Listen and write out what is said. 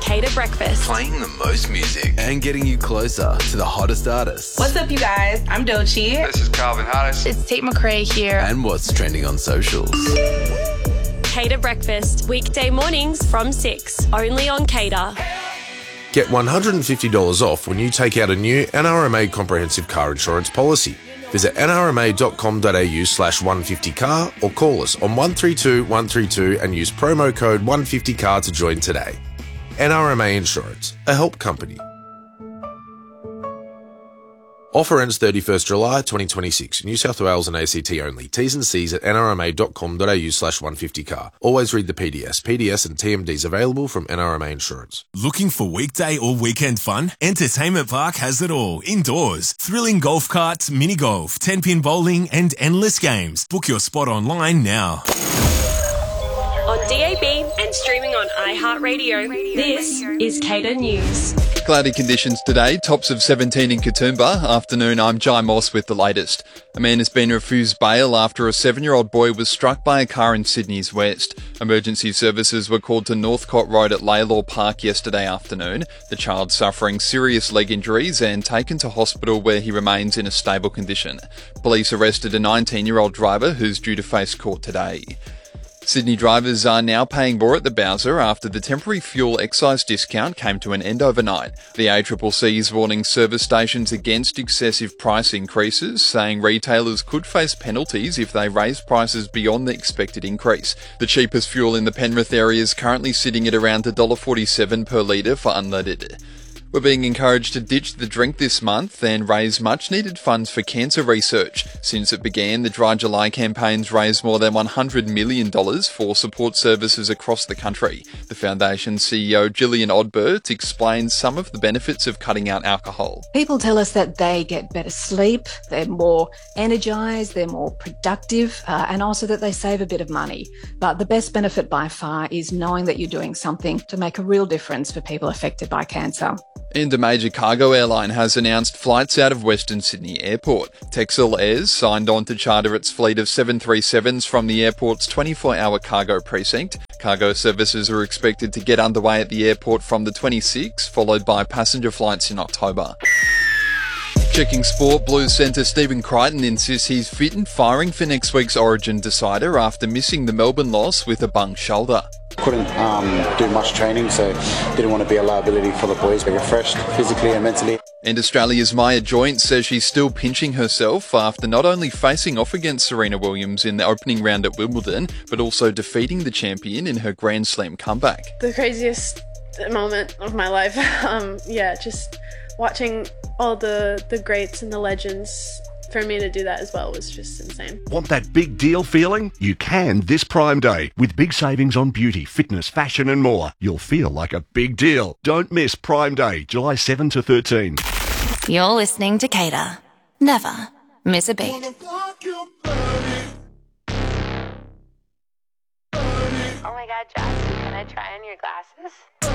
Cater Breakfast. Playing the most music and getting you closer to the hottest artists. What's up, you guys? I'm Doechii. This is Calvin Harris. It's Tate McRae here. And what's trending on socials. Cater Breakfast, weekday mornings from 6, only on Cater. Get $150 off when you take out a new NRMA comprehensive car insurance policy. Visit nrma.com.au/150car or call us on 132 132 and use promo code 150car to join today. NRMA Insurance, a help company. Offer ends 31st July 2026. New South Wales and ACT only. T's and C's at nrma.com.au/150car. Always read the PDS. PDS and TMDs available from NRMA Insurance. Looking for weekday or weekend fun? Entertainment Park has it all. Indoors. Thrilling golf carts, mini golf, 10-pin bowling and endless games. Book your spot online now. On DAB and streaming on iHeartRadio, this is Cater News. Cloudy conditions today, tops of 17 in Katoomba. Afternoon, I'm Jai Moss with the latest. A man has been refused bail after a 7-year-old boy was struck by a car in Sydney's west. Emergency services were called to Northcote Road at Laylaw Park yesterday afternoon. The child suffering serious leg injuries and taken to hospital where he remains in a stable condition. Police arrested a 19-year-old driver who's due to face court today. Sydney drivers are now paying more at the Bowser after the temporary fuel excise discount came to an end overnight. The ACCC is warning service stations against excessive price increases, saying retailers could face penalties if they raise prices beyond the expected increase. The cheapest fuel in the Penrith area is currently sitting at around $1.47 per litre for unleaded. We're being encouraged to ditch the drink this month and raise much-needed funds for cancer research. Since it began, the Dry July campaign's raised more than $100 million for support services across the country. The Foundation's CEO, Gillian Odbert, explains some of the benefits of cutting out alcohol. People tell us that they get better sleep, they're more energised, they're more productive, and also that they save a bit of money. But the best benefit by far is knowing that you're doing something to make a real difference for people affected by cancer. And a major cargo airline has announced flights out of Western Sydney Airport. Texel Airs signed on to charter its fleet of 737s from the airport's 24-hour cargo precinct. Cargo services are expected to get underway at the airport from the 26th, followed by passenger flights in October. Checking sport, Blues centre Stephen Crichton insists he's fit and firing for next week's Origin decider after missing the Melbourne loss with a bunged shoulder. Couldn't do much training, so didn't want to be a liability for the boys. They're refreshed physically and mentally. And Australia's Maya Joint says she's still pinching herself after not only facing off against Serena Williams in the opening round at Wimbledon, but also defeating the champion in her Grand Slam comeback. The craziest moment of my life. Just watching all the greats and the legends. For me to do that as well was just insane. Want that big deal feeling? You can this Prime Day. With big savings on beauty, fitness, fashion and more. You'll feel like a big deal. Don't miss Prime Day, July 7 to 13. You're listening to Cater. Never miss a beat. Oh my god, Josh, can I try on your glasses?